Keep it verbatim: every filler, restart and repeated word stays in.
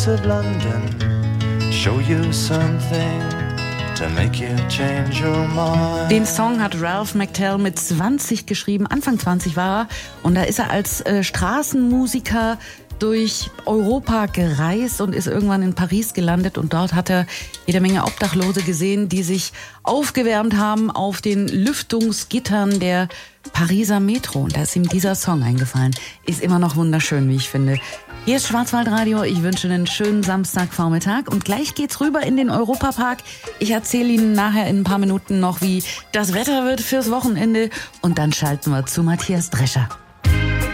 of London, show you something to make you change your mind. Den Song hat Ralph McTell mit zwanzig geschrieben, Anfang zwanzig war er, und da ist er als äh, Straßenmusiker durch Europa gereist und ist irgendwann in Paris gelandet, und dort hat er jede Menge Obdachlose gesehen, die sich aufgewärmt haben auf den Lüftungsgittern der Pariser Metro, und da ist ihm dieser Song eingefallen. Ist immer noch wunderschön, wie ich finde. Hier ist Schwarzwaldradio, ich wünsche einen schönen Samstagvormittag, und gleich geht's rüber in den Europapark. Ich erzähle Ihnen nachher in ein paar Minuten noch, wie das Wetter wird fürs Wochenende, und dann schalten wir zu Matthias Drescher.